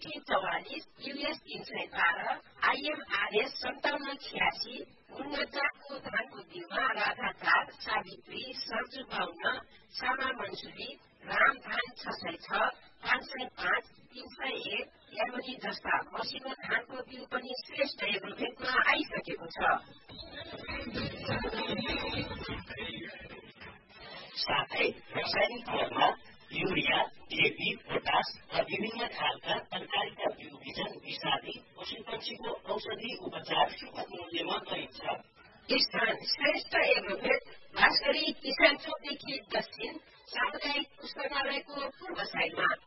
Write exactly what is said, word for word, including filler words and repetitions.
AC चौवालिस, US तीन सय बाह्र, आइएमआरएस सन्ताउन्न छ्यासी, गुन्डचाको धानको बिउमा राधा चार, सावित्री, सर्जु बाहुन, सामा मन्सुरी, राम धान छ सय छ, पाँच सय पाँच, तीन सय एक, यमनी जस्ता मसिनो धानको बिउ पनि श्रेष्ठ एग्रोभेटमा आइसकेको छ। साथै रासायनिक मलमा युरिया, डिएपी, पोटास र विभिन्न खालका तरकारीका बिउ बिजन विषादी पशुपक्षीको औषधि उपचार सुपथ मूल्यमा गरिन्छ। स्थान श्रेष्ठ एग्रोभेट भास्करी किसान चौकदेखि दक्षिण सामुदायिक पुस्तकालयको पूर्व साइडमा।